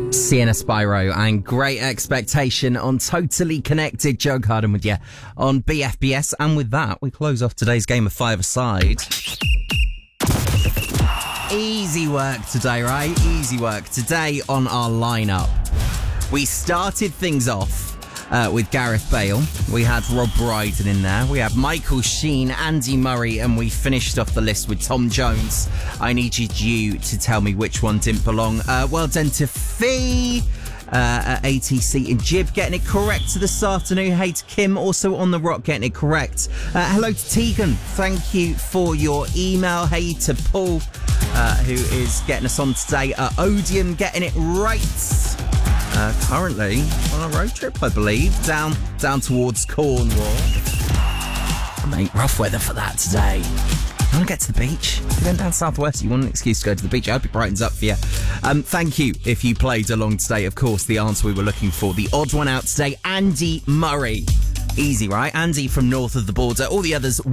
Sienna Spyro and Great Expectation on Totally Connected. Joe Carden with you on BFBS. And with that, we close off today's game of five-a-side. Easy work today, right? Easy work. Today on our lineup, we started things off with Gareth Bale. We had Rob Brydon in there. We had Michael Sheen, Andy Murray, and we finished off the list with Tom Jones. I needed you to tell me which one didn't belong. Well done to Fee, ATC and Jib getting it correct this afternoon. Hey to Kim, also on the rock, getting it correct. Hello to Tegan. Thank you for your email. Hey to Paul, who is getting us on today. Odium getting it right. Currently on a road trip, I believe, down towards Cornwall. Mate, rough weather for that today. You want to get to the beach? If you're going down southwest, you want an excuse to go to the beach. I hope it brightens up for you. Thank you if you played along today. Of course, the answer we were looking for, the odd one out today, Andy Murray. Easy, right? Andy from north of the border. All the others